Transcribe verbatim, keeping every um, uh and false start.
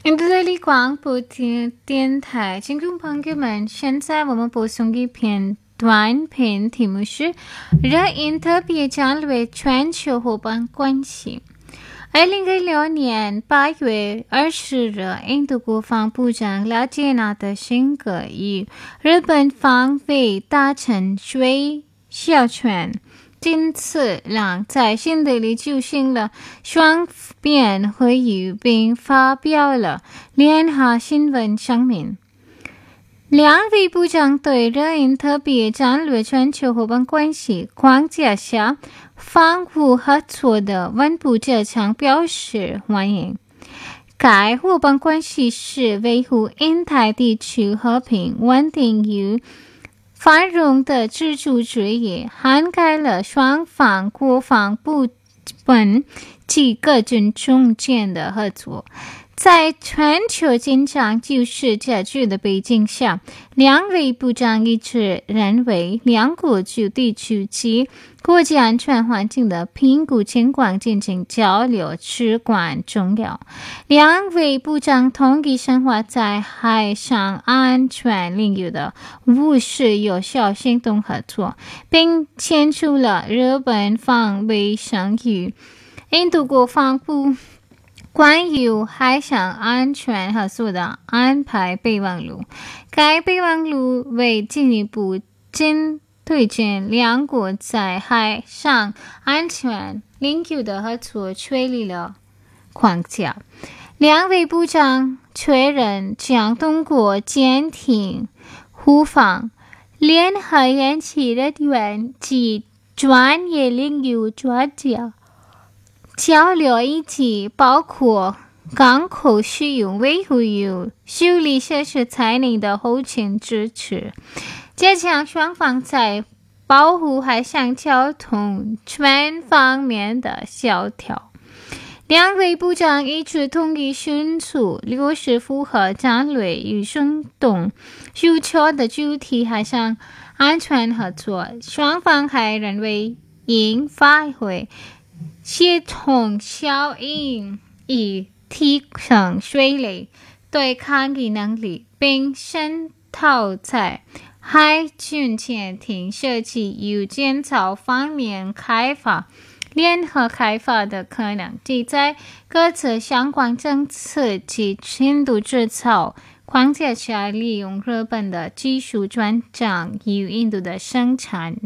印度的广播电电台，听众朋友们，现在我们播送一篇短片，题目是热印特别讲为全球伙伴关系。二零一六年八月二十日，印度国防部长拉杰纳德辛格与日本防卫大臣水小泉今次让在新德里举行了双边会议，并发表了联合新闻声明。两位部长对热印特别战略全球伙伴关系框架下防务合作的稳步加强表示欢迎。该伙伴关系是维护印太地区和平稳定与繁荣的支柱之一，涵盖了双方国防部门及各种中间的合作。在全球紧张局势加剧的背景下，两位部长一致认为，两国就地区及国际安全环境的评估情况进行交流至关重要。两位部长同意深化在海上安全领域的务实有效行动合作，并签署了日本防卫省与印度国防部关于海上安全合作的安排备忘录。该备忘录为进一步进推进两国在海上安全领域的合作确立了框架。两位部长确认将通过监听、互访、联合演习人员及专业领域专家交流，以及包括港口使用维护与修理设施才能的后勤支持，加强双方在保护海上交通全方面的协调。两位部长一致同意迅速落实符合战略与行动需求的主题海上安全合作。双方还认为应发挥协同效应以提升水雷对抗的能力，并渗透在海军潜艇设计与建造方面开发联合开发的可能，即在各自相关政策及深度制造框架下利用日本的技术专长与印度的生产